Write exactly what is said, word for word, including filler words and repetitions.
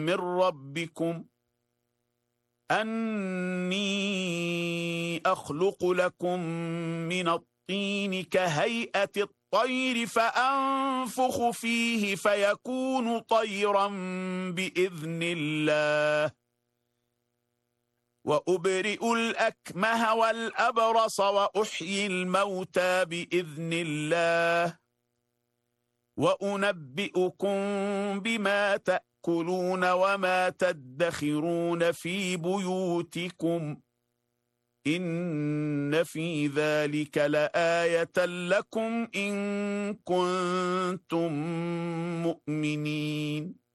من ربكم أني أخلق لكم من الطين كهيئة الطير فأنفخ فيه فيكون طيرا بإذن الله وأبرئ الأكمه والأبرص وأحيي الموتى بإذن الله وأنبئكم بما تأكلون وما تدخرون في بيوتكم إن في ذلك لآية لكم إن كنتم مؤمنين